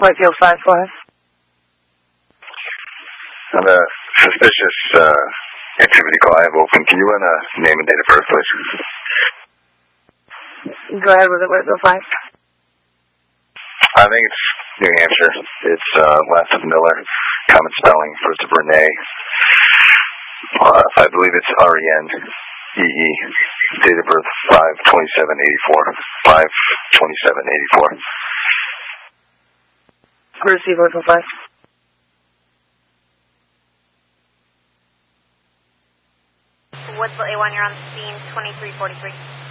Whitefield 5-5. On a suspicious activity call I have open, can you run a name and date of birth, please? Go ahead with it, Whitefield 5. I think it's New Hampshire. It's last of Miller, common spelling, first of Renee. I believe it's R-E-N-E-E. Date of birth 5/27/84. 5/27/84. Receive Whitefield 5. Woodsville A1, you're on scene 2343.